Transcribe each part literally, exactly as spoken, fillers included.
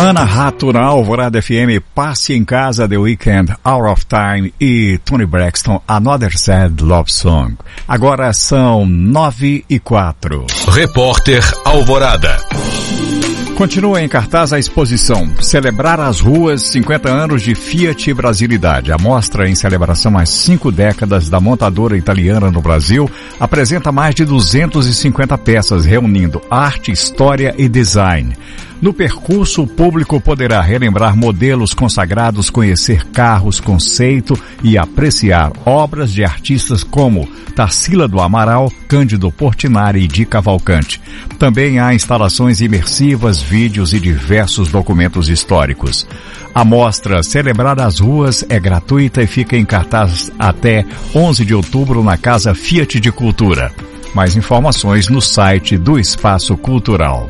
Ana Rato na Alvorada F M, Passe em Casa, The Weeknd, Hour of Time e Toni Braxton, Another Sad Love Song. Agora são nove e quatro. Repórter Alvorada. Continua em cartaz a exposição Celebrar as Ruas, cinquenta anos de Fiat Brasilidade. A mostra, em celebração às cinco décadas da montadora italiana no Brasil, apresenta mais de duzentas e cinquenta peças, reunindo arte, história e design. No percurso, o público poderá relembrar modelos consagrados, conhecer carros, conceito e apreciar obras de artistas como Tarsila do Amaral, Cândido Portinari e Di Cavalcante. Também há instalações imersivas, vídeos e diversos documentos históricos. A mostra Celebrar as Ruas é gratuita e fica em cartaz até onze de outubro na Casa Fiat de Cultura. Mais informações no site do Espaço Cultural.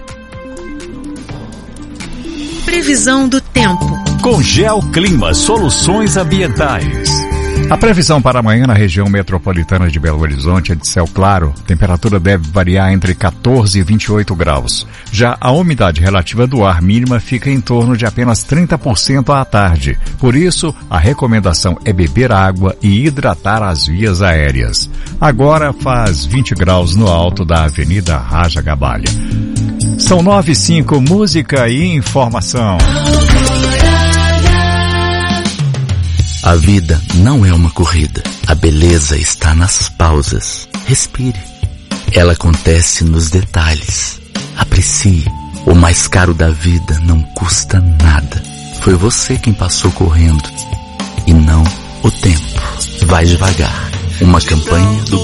Previsão do tempo. Com Geoclima Soluções Ambientais. A previsão para amanhã na região metropolitana de Belo Horizonte é de céu claro. A temperatura deve variar entre quatorze e vinte e oito graus. Já a umidade relativa do ar mínima fica em torno de apenas trinta por cento à tarde. Por isso, a recomendação é beber água e hidratar as vias aéreas. Agora faz vinte graus no alto da Avenida Raja Gabalha. São nove e cinco, música e informação. A vida não é uma corrida. A beleza está nas pausas. Respire. Ela acontece nos detalhes. Aprecie. O mais caro da vida não custa nada. Foi você quem passou correndo e não o tempo. Vai devagar. Uma campanha do